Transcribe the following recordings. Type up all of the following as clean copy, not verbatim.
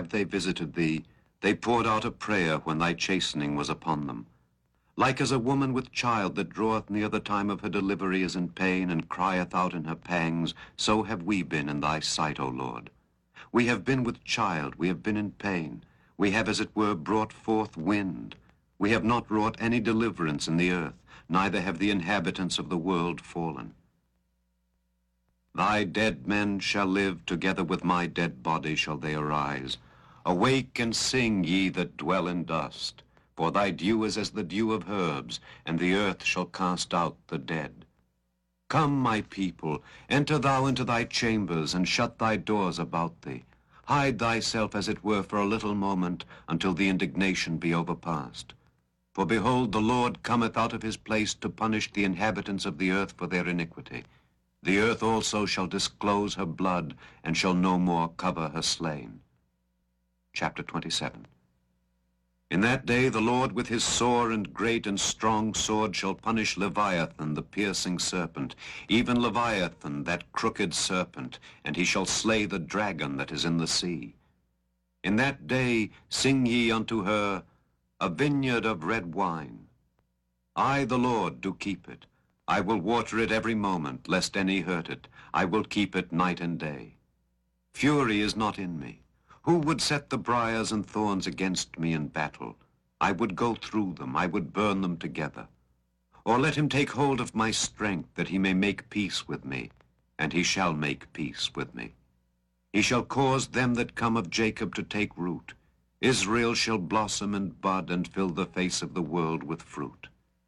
have they visited thee. They poured out a prayer when thy chastening was upon them. Like as a woman with child that draweth near the time of her delivery is in pain and crieth out in her pangs, so have we been in thy sight, O Lord. We have been with child, we have been in pain. We have, as it were, brought forth wind. We have not wrought any deliverance in the earth, neither have the inhabitants of the world fallen. Thy dead men shall live, together with my dead body shall they arise. Awake and sing, ye that dwell in dust, for thy dew is as the dew of herbs, and the earth shall cast out the dead. Come, my people, enter thou into thy chambers, and shut thy doors about thee. Hide thyself, as it were, for a little moment, until the indignation be overpast. For behold, the Lord cometh out of his place to punish the inhabitants of the earth for their iniquity. The earth also shall disclose her blood, and shall no more cover her slain. Chapter 27. In that day the Lord with his sore and great and strong sword shall punish Leviathan, the piercing serpent, even Leviathan, that crooked serpent, and he shall slay the dragon that is in the sea. In that day sing ye unto her, a vineyard of red wine. I, the Lord, do keep it. I will water it every moment, lest any hurt it. I will keep it night and day. Fury is not in me. Who would set the briars and thorns against me in battle? I would go through them, I would burn them together. Or let him take hold of my strength, that he may make peace with me, and he shall make peace with me. He shall cause them that come of Jacob to take root. Israel shall blossom and bud, and fill the face of the world with fruit.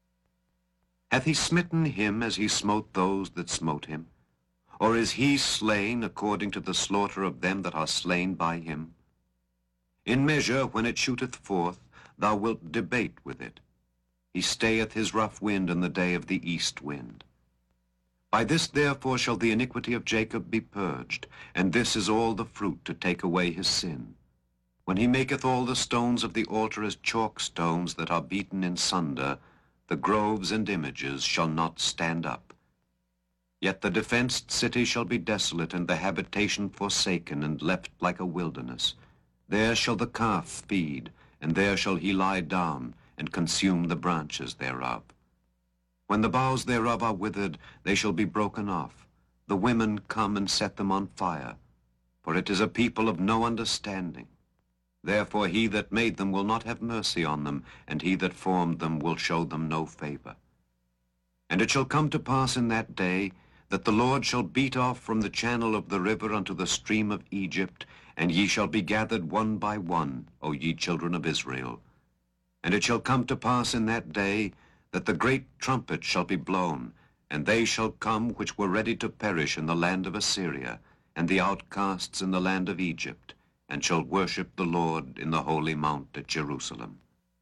Hath he smitten him as he smote those that smote him? Or is he slain according to the slaughter of them that are slain by him? In measure, when it shooteth forth, thou wilt debate with it. He stayeth his rough wind in the day of the east wind. By this therefore shall the iniquity of Jacob be purged, and this is all the fruit to take away his sin. When he maketh all the stones of the altar as chalk stones that are beaten in sunder, the groves and images shall not stand up. Yet the defenced city shall be desolate, and the habitation forsaken, and left like a wilderness. There shall the calf feed, and there shall he lie down, and consume the branches thereof. When the boughs thereof are withered, they shall be broken off. The women come and set them on fire. For it is a people of no understanding. Therefore he that made them will not have mercy on them, and he that formed them will show them no favor. And it shall come to pass in that day, that the Lord shall beat off from the channel of the river unto the stream of Egypt, and ye shall be gathered one by one, O ye children of Israel. And it shall come to pass in that day, that the great trumpet shall be blown, and they shall come which were ready to perish in the land of Assyria, and the outcasts in the land of Egypt, and shall worship the Lord in the holy mount at Jerusalem.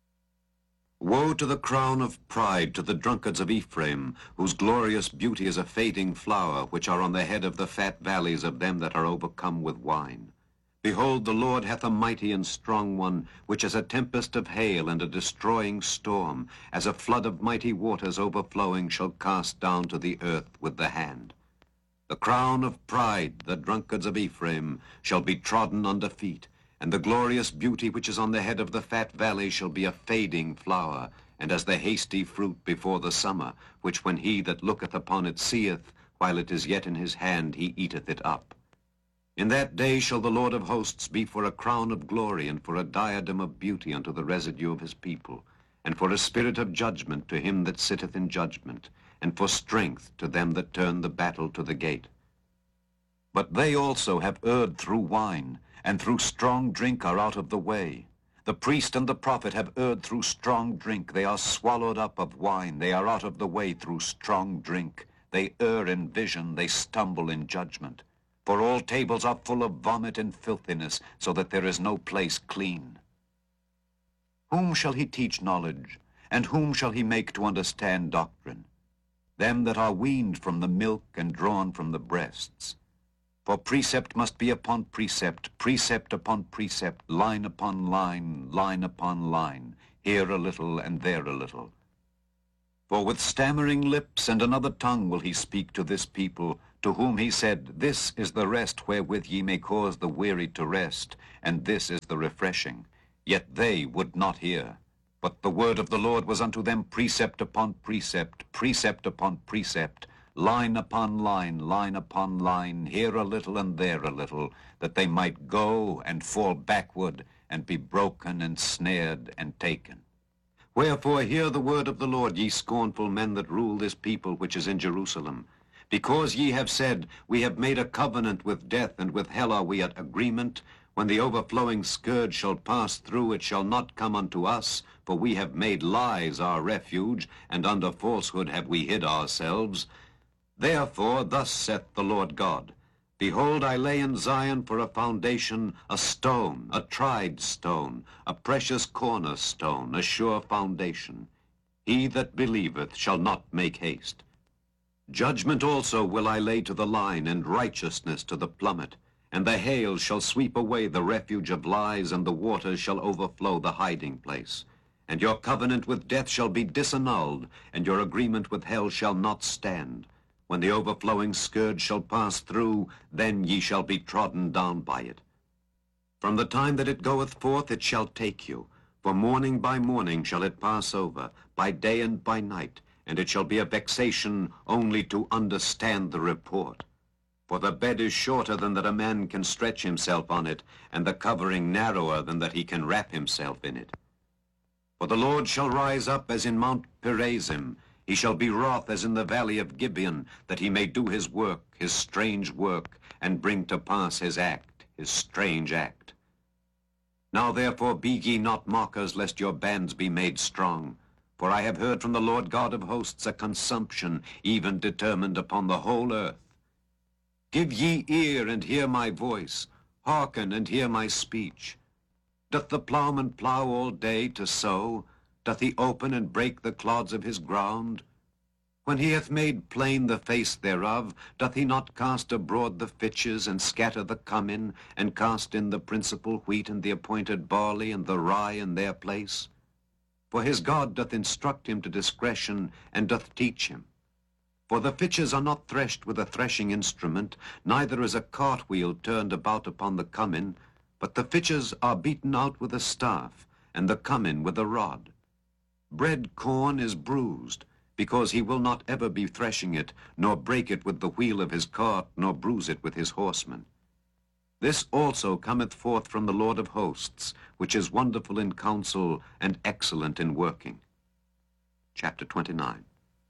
Woe to the crown of pride, to the drunkards of Ephraim, whose glorious beauty is a fading flower, which are on the head of the fat valleys of them that are overcome with wine. Behold, the Lord hath a mighty and strong one, which is a tempest of hail and a destroying storm, as a flood of mighty waters overflowing shall cast down to the earth with the hand. The crown of pride, the drunkards of Ephraim, shall be trodden under feet, and the glorious beauty which is on the head of the fat valley shall be a fading flower, and as the hasty fruit before the summer, which when he that looketh upon it seeth, while it is yet in his hand, he eateth it up. In that day shall the Lord of hosts be for a crown of glory, and for a diadem of beauty unto the residue of his people, and for a spirit of judgment to him that sitteth in judgment, and for strength to them that turn the battle to the gate. But they also have erred through wine, and through strong drink are out of the way. The priest and the prophet have erred through strong drink. They are swallowed up of wine. They are out of the way through strong drink. They err in vision. They stumble in judgment. For all tables are full of vomit and filthiness, so that there is no place clean. Whom shall he teach knowledge, and whom shall he make to understand doctrine? Them that are weaned from the milk and drawn from the breasts. For precept must be upon precept, precept upon precept, line upon line, line upon line, here a little and there a little. For with stammering lips and another tongue will he speak to this people, to whom he said, This is the rest wherewith ye may cause the weary to rest, and this is the refreshing. Yet they would not hear. But the word of the Lord was unto them precept upon precept, precept upon precept, line upon line, line upon line, here a little and there a little, that they might go and fall backward, and be broken and snared and taken. Wherefore hear the word of the Lord, ye scornful men that rule this people which is in Jerusalem. Because ye have said, We have made a covenant with death, and with hell are we at agreement, when the overflowing scourge shall pass through, it shall not come unto us, for we have made lies our refuge, and under falsehood have we hid ourselves. Therefore thus saith the Lord God, Behold, I lay in Zion for a foundation a stone, a tried stone, a precious cornerstone, a sure foundation. He that believeth shall not make haste. Judgment also will I lay to the line, and righteousness to the plummet. And the hail shall sweep away the refuge of lies, and the waters shall overflow the hiding place. And your covenant with death shall be disannulled, and your agreement with hell shall not stand. When the overflowing scourge shall pass through, then ye shall be trodden down by it. From the time that it goeth forth it shall take you, for morning by morning shall it pass over, by day and by night, and it shall be a vexation only to understand the report. For the bed is shorter than that a man can stretch himself on it, and the covering narrower than that he can wrap himself in it. For the Lord shall rise up as in Mount Perazim, he shall be wroth as in the valley of Gibeon, that he may do his work, his strange work, and bring to pass his act, his strange act. Now therefore be ye not mockers, lest your bands be made strong. For I have heard from the Lord God of hosts a consumption, even determined upon the whole earth. Give ye ear and hear my voice, hearken and hear my speech. Doth the plowman plow all day to sow? Doth he open and break the clods of his ground? When he hath made plain the face thereof, doth he not cast abroad the fitches, and scatter the cummin, and cast in the principal wheat, and the appointed barley, and the rye in their place? For his God doth instruct him to discretion, and doth teach him. For the fitches are not threshed with a threshing instrument, neither is a cartwheel turned about upon the cummin, but the fitches are beaten out with a staff, and the cummin with a rod. Bread corn is bruised, because he will not ever be threshing it, nor break it with the wheel of his cart, nor bruise it with his horsemen. This also cometh forth from the Lord of hosts, which is wonderful in counsel, and excellent in working. Chapter 29.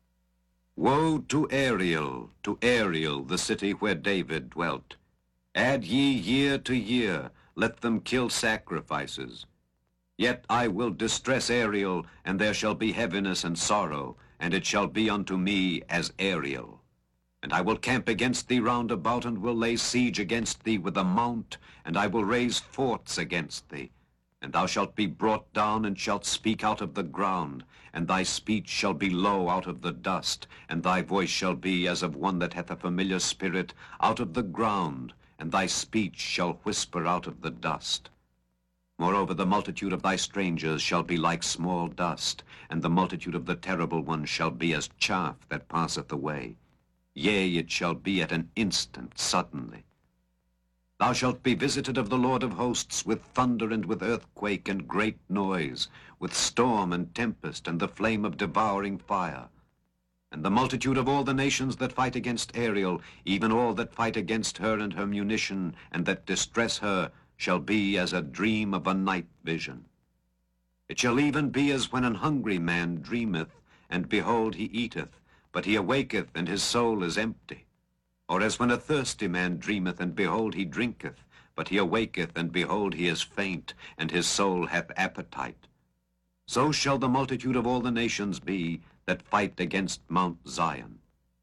Woe to Ariel, the city where David dwelt. Add ye year to year, let them kill sacrifices. Yet I will distress Ariel, and there shall be heaviness and sorrow, and it shall be unto me as Ariel. And I will camp against thee round about, and will lay siege against thee with a mount, and I will raise forts against thee. And thou shalt be brought down, and shalt speak out of the ground, and thy speech shall be low out of the dust, and thy voice shall be as of one that hath a familiar spirit out of the ground, and thy speech shall whisper out of the dust. Moreover, the multitude of thy strangers shall be like small dust, and the multitude of the terrible ones shall be as chaff that passeth away. Yea, it shall be at an instant, suddenly. Thou shalt be visited of the Lord of hosts with thunder and with earthquake and great noise, with storm and tempest and the flame of devouring fire. And the multitude of all the nations that fight against Ariel, even all that fight against her and her munition, and that distress her, shall be as a dream of a night vision. It shall even be as when an hungry man dreameth, and behold he eateth, but he awaketh, and his soul is empty. Or as when a thirsty man dreameth, and behold he drinketh, but he awaketh, and behold he is faint, and his soul hath appetite. So shall the multitude of all the nations be that fight against Mount Zion.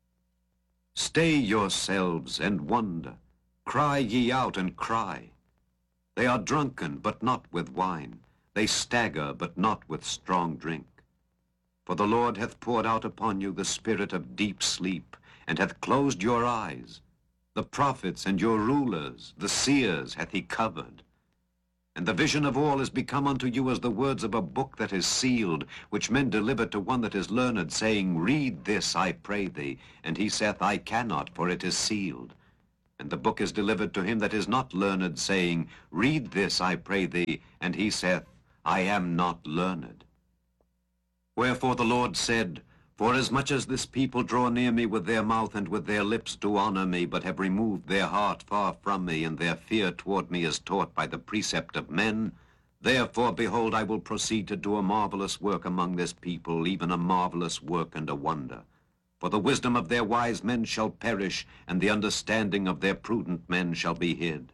Stay yourselves and wonder, cry ye out and cry. They are drunken, but not with wine. They stagger, but not with strong drink. For the Lord hath poured out upon you the spirit of deep sleep, and hath closed your eyes. The prophets and your rulers, the seers, hath he covered. And the vision of all is become unto you as the words of a book that is sealed, which men deliver to one that is learned, saying, Read this, I pray thee. And he saith, I cannot, for it is sealed. And the book is delivered to him that is not learned, saying, Read this, I pray thee. And he saith, I am not learned. Wherefore the Lord said, Forasmuch as this people draw near me with their mouth and with their lips do honor me, but have removed their heart far from me, and their fear toward me is taught by the precept of men, therefore, behold, I will proceed to do a marvelous work among this people, even a marvelous work and a wonder. For the wisdom of their wise men shall perish, and the understanding of their prudent men shall be hid.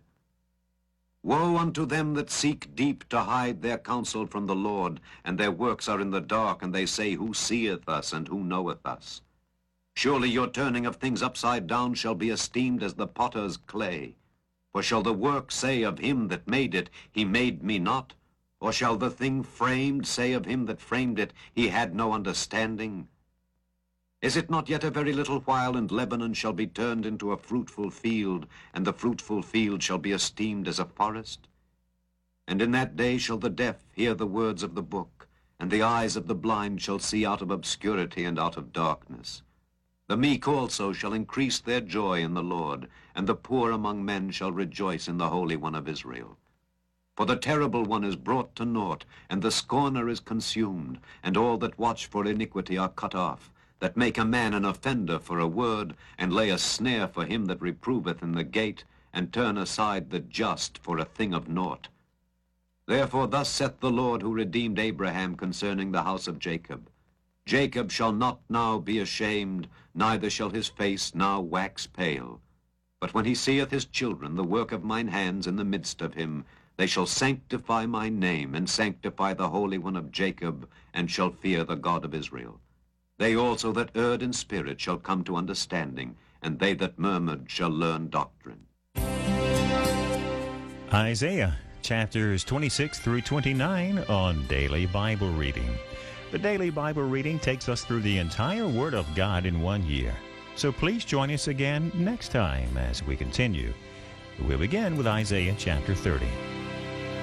Woe unto them that seek deep to hide their counsel from the Lord, and their works are in the dark, and they say, Who seeth us, and who knoweth us? Surely your turning of things upside down shall be esteemed as the potter's clay. For shall the work say of him that made it, He made me not? Or shall the thing framed say of him that framed it, He had no understanding? Is it not yet a very little while, and Lebanon shall be turned into a fruitful field, and the fruitful field shall be esteemed as a forest? And in that day shall the deaf hear the words of the book, and the eyes of the blind shall see out of obscurity and out of darkness. The meek also shall increase their joy in the Lord, and the poor among men shall rejoice in the Holy One of Israel. For the terrible one is brought to naught, and the scorner is consumed, and all that watch for iniquity are cut off, that make a man an offender for a word, and lay a snare for him that reproveth in the gate, and turn aside the just for a thing of naught. Therefore thus saith the Lord, who redeemed Abraham concerning the house of Jacob, Jacob shall not now be ashamed, neither shall his face now wax pale. But when he seeth his children, the work of mine hands in the midst of him, they shall sanctify my name, and sanctify the Holy One of Jacob, and shall fear the God of Israel. They also that erred in spirit shall come to understanding, and they that murmured shall learn doctrine. Isaiah chapters 26 through 29 on Daily Bible Reading. The Daily Bible Reading takes us through the entire Word of God in 1 year. So please join us again next time as we continue. We'll begin with Isaiah chapter 30.